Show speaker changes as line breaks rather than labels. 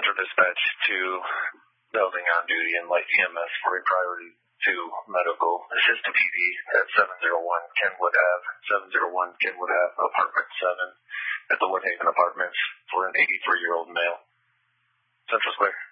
Central Dispatch to building on duty and light EMS for a priority 2 medical assistant PD at 701 Kenwood Ave, 701 Kenwood Ave, apartment 7 at the Woodhaven Apartments for an 83-year-old male. Central Square.